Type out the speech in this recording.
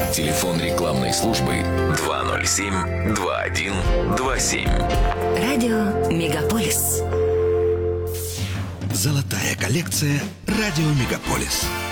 Телефон рекламной службы 207-2127. Радио Мегаполис. Золотая коллекция «Радио Мегаполис».